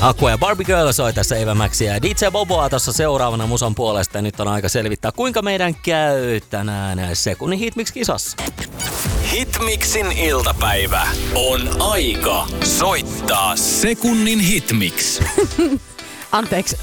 Aqua ja Barbie Girl soi tässä Eva Maxia ja DJ Boboa tuossa seuraavana musan puolesta. Ja nyt on aika selvittää, kuinka meidän käy tänään sekunnin Hitmix-kisassa. Hitmixin iltapäivä on aika soittaa sekunnin Hitmix. Anteeksi,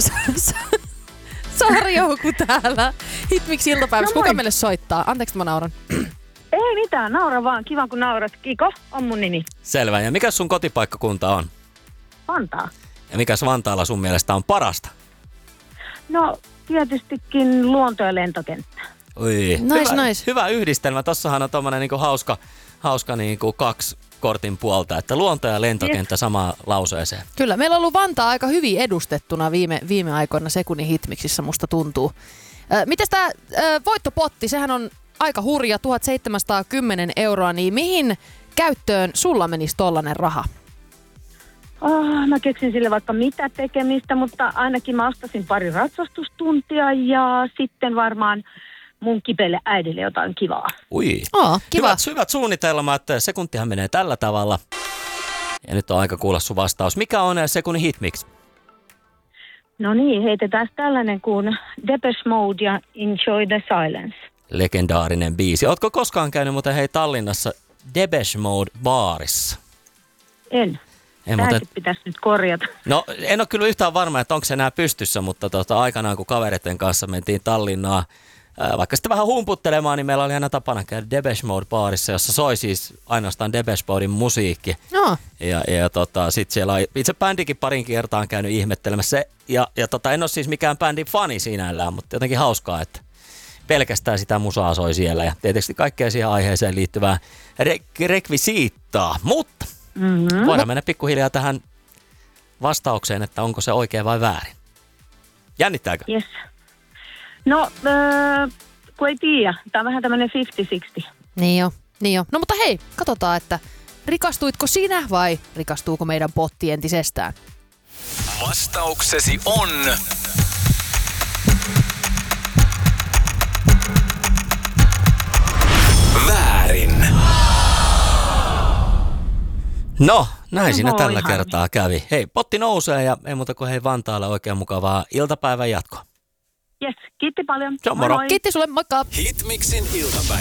Saari Jouku täällä. Hitmix iltapäivässä. Kuka meille soittaa? Anteeksi, mä nauran. Ei mitään, naura vaan. Kiva kun naurat. Kiko on mun nimi. Selvä. Ja mikä sun kotipaikkakunta on? Vantaa. Ja mikäs Vantaalla sun mielestä on parasta? No, tietystikin luonto- ja lentokenttä. Ui, Nice. Hyvä yhdistelmä. Tossahan on tommonen niinku hauska niinku 2 kortin puolta, että luonto ja lentokenttä samaan lauseeseen. Kyllä, meillä on ollut Vantaa aika hyvin edustettuna viime aikoina sekunnin Hitmixissä, musta tuntuu. Mites tää voittopotti, sehän on aika hurja, 1710 €, niin mihin käyttöön sulla menisi tollanen raha? Mä keksin sille vaikka mitä tekemistä, mutta ainakin mä ostasin pari ratsastustuntia ja sitten varmaan mun kipeille äidille jotain kivaa. Ui, kiva. Hyvät suunnitelmat. Sekuntihan menee tällä tavalla. Ja nyt on aika kuulla sun vastaus. Mikä on sekunnin Hitmix? No niin, heitetään tällainen kuin Depeche Mode ja Enjoy the Silence. Legendaarinen biisi. Ootko koskaan käynyt muuten Tallinnassa Depeche Mode baarissa? En. Tämäkin pitäisi nyt korjata. No en ole kyllä yhtään varma, että onko se enää pystyssä, mutta aikanaan kun kavereiden kanssa mentiin Tallinnaan, vaikka sitten vähän humputtelemaan, niin meillä oli aina tapana käydä Depeche Mode baarissa, jossa soi siis ainoastaan Depeche Moden musiikki. No. Ja sitten siellä on itse bändikin parin kertaan käynyt ihmettelemässä. Ja en ole siis mikään bändin fani sinällään, mutta jotenkin hauskaa, että pelkästään sitä musaa soi siellä. Ja tietysti kaikkea siihen aiheeseen liittyvää rekvisiittaa. Mutta voidaan mennä pikkuhiljaa tähän vastaukseen, että onko se oikein vai väärin. Jännittääkö? Yes. No, kun ei tiedä. Tämä on vähän tämmöinen 50-60. Niin jo. No mutta hei, katsotaan, että rikastuitko sinä vai rikastuuko meidän potti entisestään? Vastauksesi on... väärin. No, näin siinä tällä ihan kertaa kävi. Hei, potti nousee ja ei muuta kuin hei Vantaalle oikein mukavaa iltapäivän jatkoa. Yes, kiitti paljon. Se on moro. Kiitti sulle, moikka! Hitmixin iltapäivä.